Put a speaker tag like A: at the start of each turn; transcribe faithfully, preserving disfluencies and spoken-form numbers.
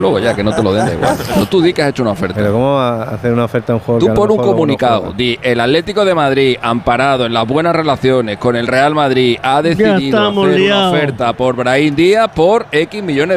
A: Luego ya que no te lo den, da igual. No, tú di que has hecho una oferta.
B: Pero ¿cómo va a hacer una oferta a un juego?
A: Tú pon un comunicado. Di, el Atlético de Madrid, amparado en las buenas relaciones con el Real Madrid, ha decidido hacer liados. una oferta por Brahim Díaz por X millones